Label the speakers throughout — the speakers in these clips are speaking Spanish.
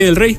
Speaker 1: del Rey.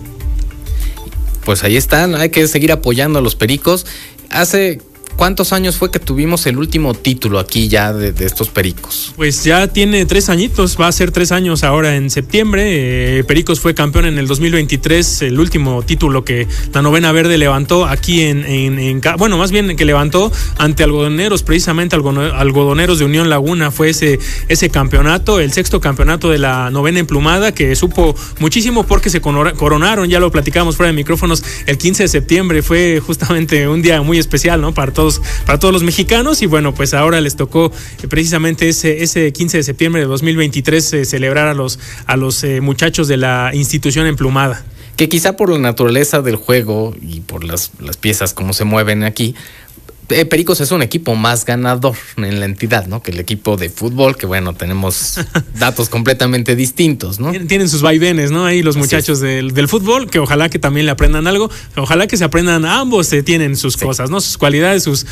Speaker 2: Pues ahí están, hay que seguir apoyando a los Pericos. ¿Cuántos años fue que tuvimos el último título aquí ya de estos Pericos?
Speaker 1: Pues ya tiene 3 añitos, va a ser 3 años ahora en septiembre. Pericos fue campeón en el 2023, el último título que la Novena Verde levantó aquí bueno, más bien que levantó ante Algodoneros, precisamente Algodoneros de Unión Laguna, fue ese campeonato, el 6º campeonato de la Novena Emplumada, que supo muchísimo porque se coronaron, ya lo platicamos fuera de micrófonos, el 15 de septiembre, fue justamente un día muy especial, ¿no? Para todos los mexicanos, y bueno, pues ahora les tocó precisamente ese 15 de septiembre de 2023 celebrar a los muchachos de la institución emplumada.
Speaker 2: Que quizá por la naturaleza del juego y por las piezas como se mueven aquí, Pericos es un equipo más ganador en la entidad, ¿no? Que el equipo de fútbol, que bueno, tenemos datos completamente distintos, ¿no?
Speaker 1: Tienen sus vaivenes, ¿no? Ahí los muchachos del fútbol, que ojalá que también le aprendan algo, ojalá que se aprendan, ambos tienen sus cosas, ¿no? Sus cualidades, sus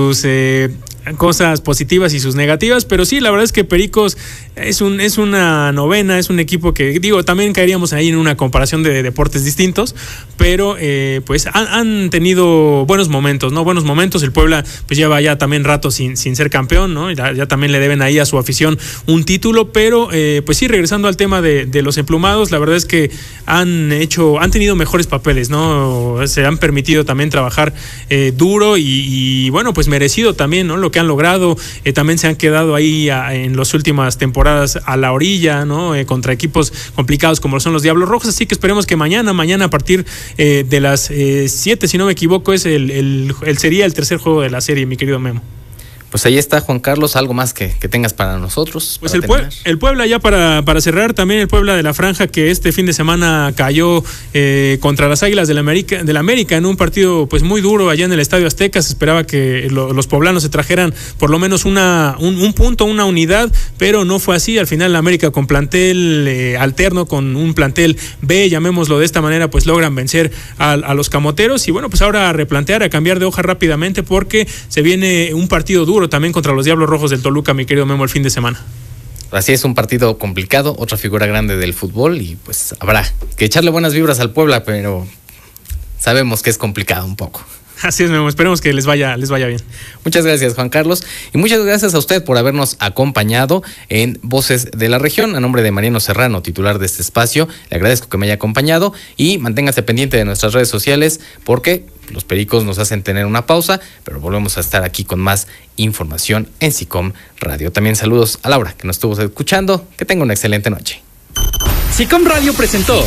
Speaker 1: cosas positivas y sus negativas, pero sí, la verdad es que Pericos es una novena, es un equipo que, también caeríamos ahí en una comparación de deportes distintos, pero pues han tenido buenos momentos, ¿no? Buenos momentos. El Puebla pues lleva ya también rato sin ser campeón, ¿no? Ya también le deben ahí a su afición un título, pero pues sí, regresando al tema de los emplumados, la verdad es que han tenido mejores papeles, ¿no? Se han permitido también trabajar duro y bueno, pues merecido también, ¿no? Lo que han logrado, también se han quedado ahí en las últimas temporadas a la orilla, ¿no? Contra equipos complicados como son los Diablos Rojos, así que esperemos que mañana a partir de las 7, si no me equivoco, sería el tercer juego de la serie, mi querido Memo.
Speaker 2: Pues ahí está, Juan Carlos, algo más que tengas para nosotros.
Speaker 1: Pues el Puebla, ya para cerrar, también el Puebla de la Franja, que este fin de semana cayó contra las Águilas del América en un partido pues muy duro allá en el Estadio Azteca. Se esperaba que los poblanos se trajeran por lo menos un punto, una unidad, pero no fue así. Al final la América, con plantel alterno, con un plantel B, llamémoslo de esta manera, pues logran vencer a los camoteros. Y bueno, pues ahora a cambiar de hoja rápidamente, porque se viene un partido duro también contra los Diablos Rojos del Toluca, mi querido Memo, el fin de semana.
Speaker 2: Así es, un partido complicado, otra figura grande del fútbol, y pues habrá que echarle buenas vibras al Puebla, pero sabemos que es complicado un poco.
Speaker 1: Así es, Memo, esperemos que les vaya bien.
Speaker 2: Muchas gracias, Juan Carlos, y muchas gracias a usted por habernos acompañado en Voces de la Región. A nombre de Mariano Serrano, titular de este espacio, le agradezco que me haya acompañado, y manténgase pendiente de nuestras redes sociales, porque los Pericos nos hacen tener una pausa, pero volvemos a estar aquí con más información en SICOM Radio. También saludos a Laura, que nos estuvo escuchando. Que tenga una excelente noche.
Speaker 3: SICOM Radio presentó.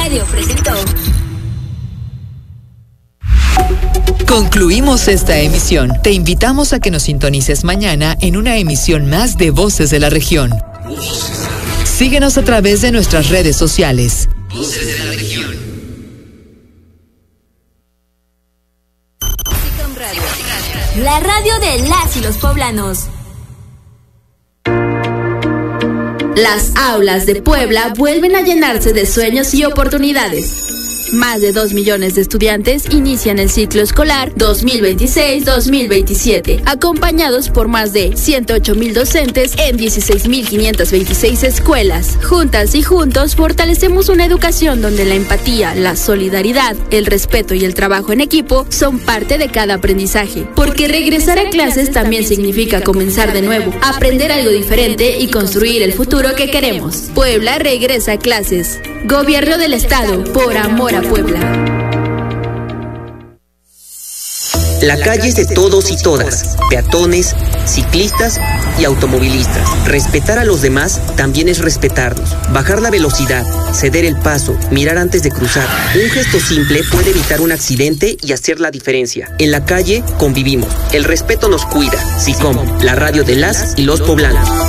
Speaker 4: Concluimos esta emisión. Te invitamos a que nos sintonices mañana en una emisión más de Voces de la Región. Síguenos a través de nuestras redes sociales.
Speaker 3: Voces de la Región.
Speaker 5: La radio de las y los poblanos. Las aulas de Puebla vuelven a llenarse de sueños y oportunidades. Más de 2 millones de estudiantes inician el ciclo escolar 2026-2027, acompañados por más de 108,000 docentes en 16,526 escuelas. Juntas y juntos fortalecemos una educación donde la empatía, la solidaridad, el respeto y el trabajo en equipo son parte de cada aprendizaje. Porque regresar a clases también significa comenzar de nuevo, aprender algo diferente y construir el futuro que queremos. Puebla regresa a clases. Gobierno del Estado, por amor a Puebla.
Speaker 6: La calle es de todos y todas, peatones, ciclistas y automovilistas. Respetar a los demás también es respetarnos. Bajar la velocidad, ceder el paso, mirar antes de cruzar. Un gesto simple puede evitar un accidente y hacer la diferencia. En la calle convivimos. El respeto nos cuida. SICOM, la radio de las y los poblanos.